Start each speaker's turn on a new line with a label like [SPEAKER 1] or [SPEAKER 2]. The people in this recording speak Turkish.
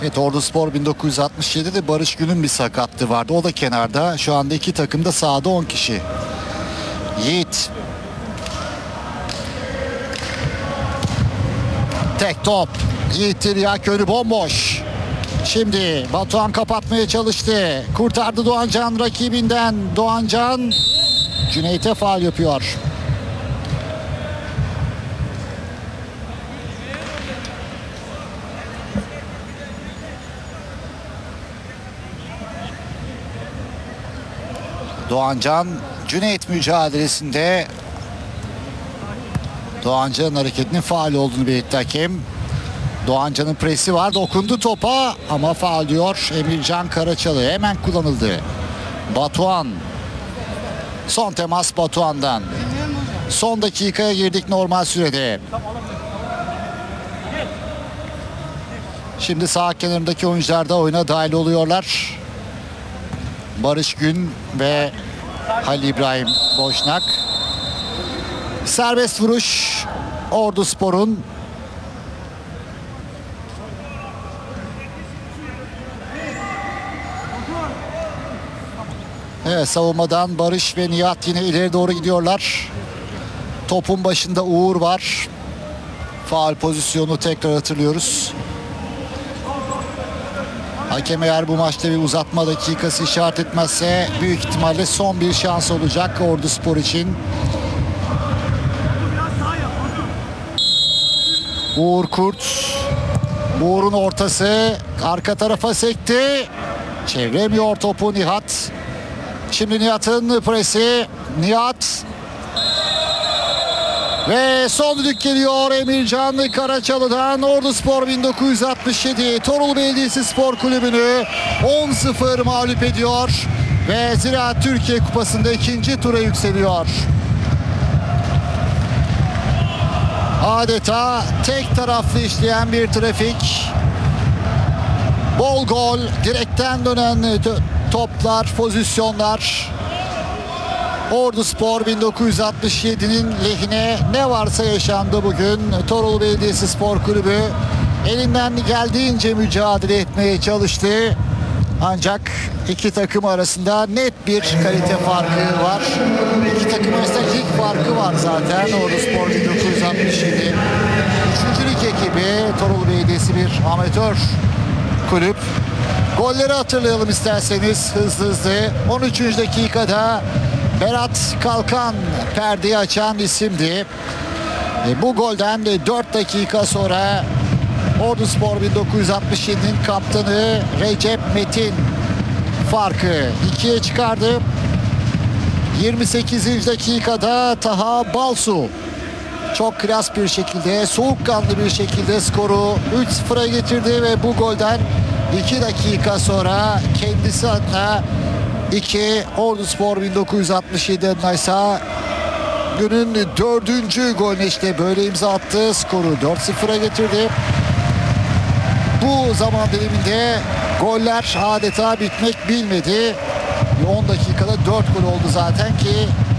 [SPEAKER 1] Evet, Orduspor 1967'de Barış Gün'ün bir sakatlığı vardı. O da kenarda. Şu anda iki takım da sahada 10 kişi. Yiğit. Tek top. Yiğit Tiryak, önü bomboş. Şimdi Batuhan kapatmaya çalıştı. Kurtardı Doğancan rakibinden. Doğancan Cüneyt'e faul yapıyor. Doğancan Cüneyt mücadelesinde Doğancan'ın hareketinin faul olduğunu belirtti hakem. Doğancan'ın presi var, dokundu topa ama faul diyor Emircan Karaçalı. Hemen kullanıldı. Batuhan. Son temas Batuhan'dan. Son dakikaya girdik normal sürede. Şimdi sağ kenarındaki oyuncular da oyuna dahil oluyorlar. Barış Gün ve Halil İbrahim Boşnak. Serbest vuruş Orduspor'un. Evet, savunmadan Barış ve Nihat yine ileri doğru gidiyorlar. Topun başında Uğur var. Faul pozisyonu tekrar hatırlıyoruz. Hakem eğer bu maçta bir uzatma dakikası işaret etmezse büyük ihtimalle son bir şans olacak Orduspor için. Uğur Kurt. Uğur'un ortası arka tarafa sekti. Çevremiyor topu Nihat. Şimdi Nihat'ın presi. Nihat. Ve son düdük geliyor Emircan Karaçalı'dan. Orduspor 1967 Torul Belediyesi Spor Kulübü'nü 10-0 mağlup ediyor. Ve Ziraat Türkiye Kupası'nda ikinci tura yükseliyor. Adeta tek taraflı işleyen bir trafik. Bol gol, direkten dönen toplar, pozisyonlar. Orduspor 1967'nin lehine ne varsa yaşandı bugün. Torul Belediyesi Spor Kulübü elinden geldiğince mücadele etmeye çalıştı. Ancak iki takım arasında net bir kalite farkı var. İki takım arasında lig farkı var zaten. Orduspor 1967. Üçüncü lig ekibi, Torul Belediyesi bir amatör kulüp. Golleri hatırlayalım isterseniz hızlı. 13. dakikada Berat Kalkan perdeyi açan isimdi. Bu golden de 4 dakika sonra Orduspor 1967'nin kaptanı Recep Metin farkı 2'ye çıkardı. 28. dakikada Taha Balsu çok klas bir şekilde, soğukkanlı bir şekilde skoru 3-0'a getirdi ve bu golden 2 dakika sonra kendisi adına 2, Orduspor 1967 adına ise günün 4. golüne işte böyle imza attı. Skoru 4-0'a getirdi. Bu zaman diliminde goller adeta bitmek bilmedi. 10 dakikada 4 gol oldu zaten ki